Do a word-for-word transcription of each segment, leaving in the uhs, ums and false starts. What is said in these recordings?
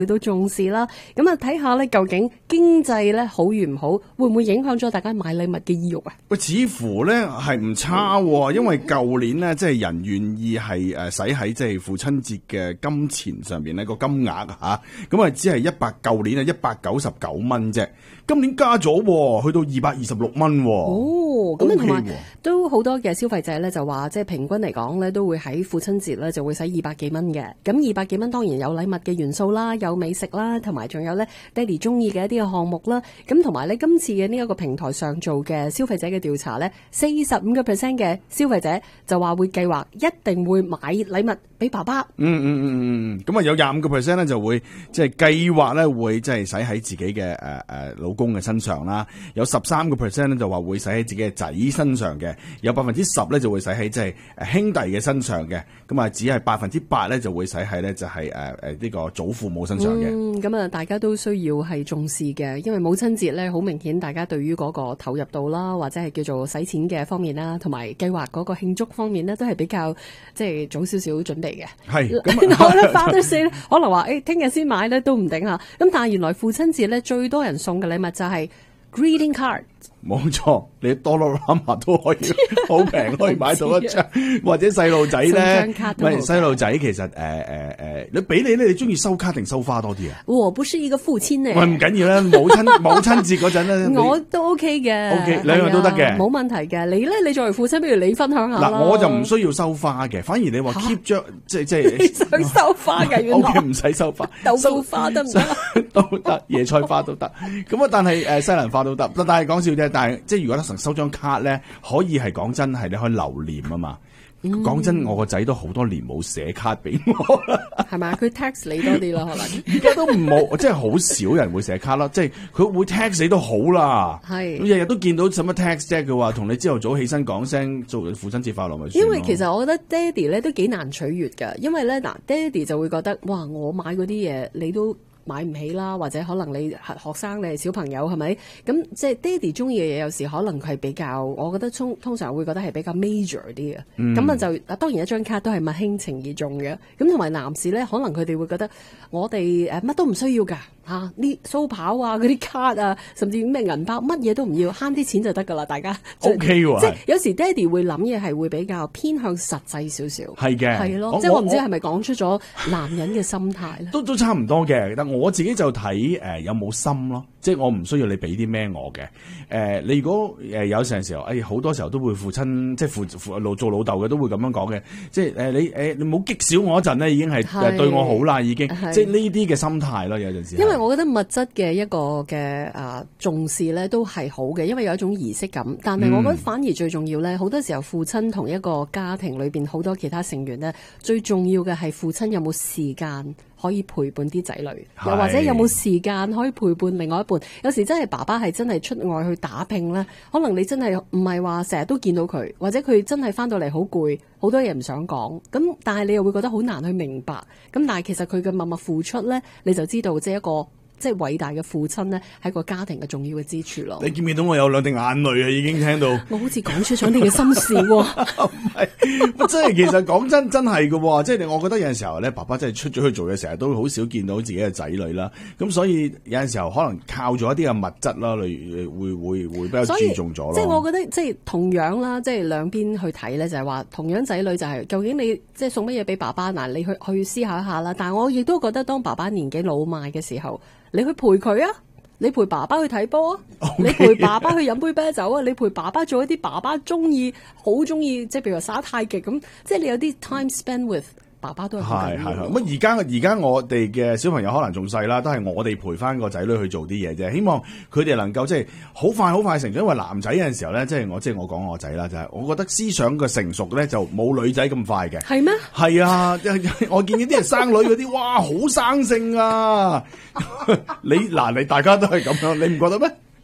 去到重視啦。咁啊，睇下咧究竟經濟咧好與唔好，會唔會影響咗大家買禮物嘅意欲啊？ 喂，似乎咧係唔差喎，因為舊年咧即係人願意係誒使喺即係父親節嘅金錢上邊呢個金額嚇，咁啊只係一百舊年啊一百九十九蚊啫，今年加咗去到二百二十六蚊。 哦，咁啊同埋 OK 都好多嘅消費者咧就話，即係平均嚟講咧都會喺父親節咧就會使二百幾蚊嘅。咁二百幾蚊當然有禮物嘅元素啦，有美食啦，同埋仲有咧爹哋中意嘅一啲嘅項目啦。咁同埋咧今次嘅呢一個平台上做嘅消費者嘅調查咧，四十五個 percent 嘅消費者就話會計劃一定會買禮物俾爸爸。 嗯嗯嗯嗯嗯，咁啊有廿五個 percent 咧就會即係計劃咧會即係使喺自己嘅誒誒老公嘅身上啦，有十三個 percent 咧就話會使喺自己嘅仔身上嘅，有百分之十咧就會使喺即係誒兄弟嘅身上嘅，咁啊只係百分之八咧就會使喺咧就係誒誒呢個祖父母身上嘅。 嗯，咁啊大家都需要係重視嘅，因為母親節咧好明顯大家對於嗰個投入度啦，或者係叫做使錢嘅方面啦，同埋計劃嗰個慶祝方面咧，都係比較即係早少少準備嘅。 係咁我咧 Father's Day 咧，可能話誒聽日先買咧都唔定嚇。咁但係原來父親節咧最多人送嘅禮物就係 greeting card。 冇錯，你 Dollarama 都可以好平，可以買到一張，或者細路仔咧，唔係細路仔其實誒誒誒，你俾你咧，你中意收卡定收花多啲啊？ 我不是一個父親咧， 喂唔緊要啦，母親母親節嗰陣咧， 我都 OK 嘅 ，OK 兩樣都得嘅， 冇問題嘅。你咧，你作為父親，不如你分享下啦。 嗱，我就唔需要收花嘅，反而你話 keep 咗，即係即係想收花嘅，原來 OK 唔使收花， 豆腐花得唔得？ 都得，椰菜花都得。咁啊，但係誒西蘭花都得，但係講笑啫。但係即係如果得成收張卡咧，可以係講真係你可以留念啊嘛。講、嗯、真，我個仔都好多年冇寫卡俾我啦， 係咪？佢 text 你多啲啦，可能而家都唔冇，即係好少人會寫卡啦。即係佢會 text 你都好啦，係日日都見到什麼 text 啫。佢話同你朝頭早起身講聲做父親節快樂咪算咯。 因為其實我覺得爹哋咧都幾難取悅㗎，因為咧嗱，爹哋就會覺得哇，我買嗰啲嘢你都買唔起啦，或者可能你係學生，你係小朋友，係咪？咁即係爹哋中意嘅嘢，有時可能係比較，我覺得通通常會覺得係比較 major 啲嘅。咁、嗯、啊就當然一張卡都係物輕情意重嘅。咁同埋男士咧，可能佢哋會覺得我哋誒乜都唔需要㗎嚇，呢蘇跑啊嗰啲卡啊，甚至咩銀包乜嘢都唔要，慳啲錢就得㗎啦，大家。 O K 喎， 即係有時爹哋會諗嘢係會比較偏向實際少少。 係嘅， 係咯，即係我唔知係咪講出咗男人嘅心態咧？ 都都差唔多嘅，但我自己就睇誒、呃、有冇心咯，即係我唔需要你俾啲咩我嘅。誒、呃，你如果誒、呃、有陣時候，誒、哎、好多時候都會父親即係父父老做老豆嘅都會咁樣講嘅，即係誒、呃、你誒、呃、你冇激少我一陣咧，已經係誒對我好啦，已經即係呢啲嘅心態咯。有陣時因為我覺得物質嘅一個嘅啊重視咧都係好嘅，因為有一種儀式感。但係我覺得反而最重要咧，好、嗯、多時候父親同一個家庭裏邊好多其他成員咧，最重要嘅係父親有冇時間可以陪伴啲仔女，又或者有冇時間可以陪伴另外一半。有時真係爸爸係真係出外去打拼咧，可能你真係唔係話成日都見到佢，或者佢真係翻到嚟好攰，好多嘢唔想講。咁但係你又會覺得好難去明白。咁但係其實佢嘅默默付出咧，你就知道即係一個即係偉大嘅父親咧，係個家庭嘅重要嘅支柱咯。 你見唔見到我有兩滴眼淚啊？已經聽到我好似講出咗你嘅心事喎。 唔係，真係其實講真真係嘅，即係我覺得有陣時候咧，爸爸真係出咗去做嘢，成日都好少見到自己嘅仔女啦。咁所以有陣時候可能靠咗一啲嘅物質啦，例如會會會比較注重咗咯。 即係我覺得即係同樣啦，即係兩邊去睇咧，就係話同樣仔女就係、是、究竟你即係送乜嘢俾爸爸嗱？你去去思考一下啦。但係我亦都覺得當爸爸年紀老邁嘅時候，你去陪佢啊，你陪爸爸去睇波啊，okay. 你陪爸爸去飲杯啤酒啊，你陪爸爸做一啲爸爸中意、好中意，即係譬如話耍太極咁，即係你有啲 time spend with。爸爸都係係係係咁而家而家我哋嘅小朋友可能仲細啦，都係我哋陪翻個仔女去做啲嘢啫。希望佢哋能夠即係好快好快成長。因為男仔有陣時候咧，即係我即係我講我仔啦，就係我覺得思想嘅成熟咧就冇女仔咁快嘅。 係咩？係啊，我見啲人生女嗰啲，哇，好生性啊！你嗱你大家都係咁樣，你唔覺得咩？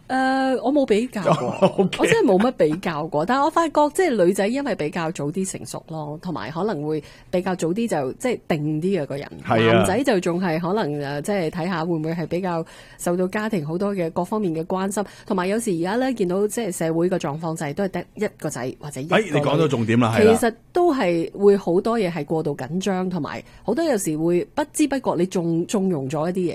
誒、我冇比較過， OK 我真係冇乜比較過。但係我發覺即係女仔因為比較早啲成熟咯，同埋可能會比較早啲就即係定啲嘅個人。 係啊男仔就仲係可能誒，即係睇下會唔會係比較受到家庭好多嘅各方面嘅關心，同埋有時而家咧見到即係社會嘅狀況就係都係得一個仔或者一個哎， 女。 你講到重點啦，係其啦。 實都係會好多嘢係過度緊張，同埋好多有時會不知不覺你縱縱容咗一啲嘢。